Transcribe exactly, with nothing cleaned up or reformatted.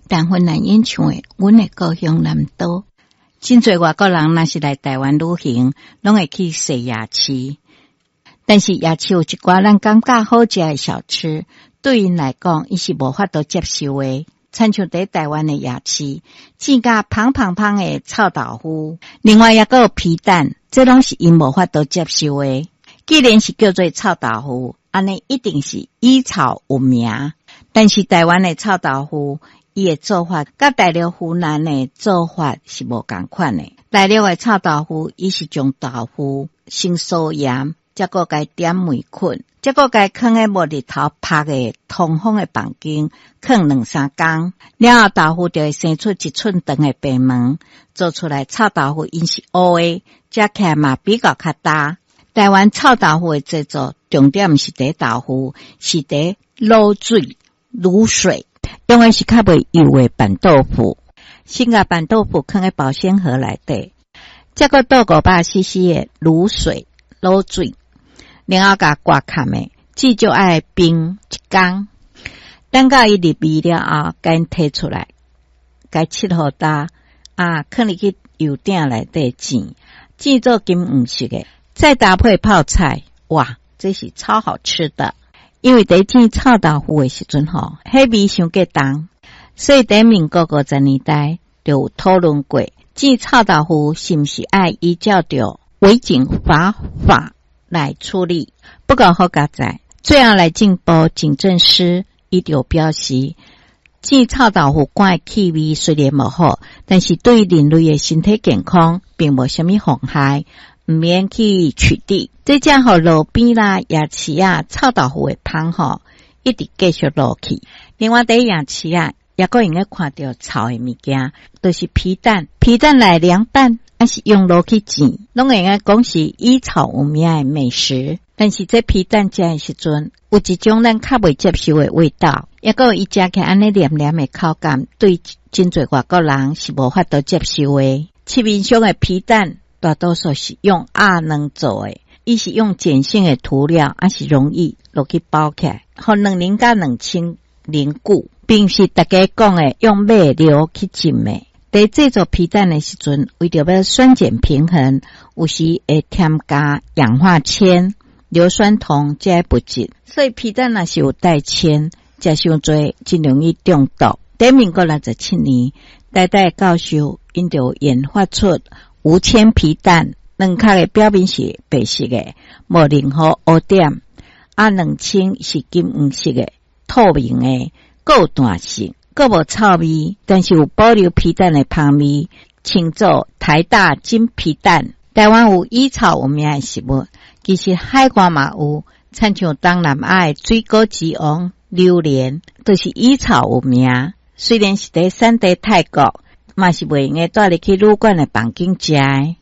但芬兰演唱的阮的故乡南岛，真侪外国人若是来台湾旅行，拢会去踅夜市。但是夜市有一寡咱感觉好食的小吃，对因来讲，伊是无法度接受的。亲像在台湾的夜市，煎甲胖胖胖的臭豆腐，另外也有皮蛋，这拢是因无法度接受的。既然是叫做臭豆腐，安尼一定是以臭有名。但是台湾的臭豆腐，伊的做法甲大陆湖南的做法是无同款的。大陆的臭豆腐，伊是将豆腐先酥盐，再个该点梅菌，再个该放喺无日头晒的通风的房间，放两三工，了后豆腐就会生出一寸长的白毛，做出来臭豆腐因是乌的，食起来嘛比较较大。台湾臭豆腐的制作重点是在豆腐，是在卤水、卤水，用的是较袂油的板豆腐。先甲板豆腐放喺保鲜盒内底，再个倒五百 C C 的卤水、卤水，然后甲刮坎的，至少爱冰一工。等到伊入味了后，甲因摕出来，甲切好大啊，放入去油鼎内底煎，煎做金黄色的。再搭配泡菜，哇，这是超好吃的。因为在煎臭豆腐的时阵吼，迄味伤过重，所以在民国五十年代就有讨论过，煎臭豆腐是不是爱依照着违禁法法来处理。不过好佳在，最后来进步警政司伊就表示，煎臭豆腐管的气味虽然无好，但是对人类的身体健康并无什么妨害。唔免去取缔，这将互路边啦、夜市啊、臭豆腐的芳吼，一直继续落去。另外，在夜市啊，也个用个看到臭的物件，都、就是皮蛋，皮蛋来凉拌，还是用落去煎，拢用个讲是以臭有名的美食。但是这皮蛋食的时阵，有一种咱较未接受的味道，也个伊食起安尼黏黏的口感，对真侪外国人是无法度接受的。市面上的皮蛋。大多数是用鸭卵做的，伊是用碱性的涂料，还是容易落去包起来，互两年到两千凝固，并是大家讲的用马料去浸的。在制作皮蛋的时阵，为着要酸碱平衡，有时会添加氧化铅、硫酸铜这些物质，所以皮蛋若是有带铅，食伤多真容易中毒。在民国六十七年，台大教授因就研发出无铅皮蛋，两壳的表面是白色的，无任何污点，啊，两层是金黄色的，透明的，够弹性，够无臭味，但是有保留皮蛋的香味，称作台大金皮蛋。台湾有以臭有名的食物，其实海外嘛有，亲像东南亚的水果之王榴莲，都、就是以臭有名。虽然是在产地泰国，嘛是袂用个带入去旅馆的房间食的。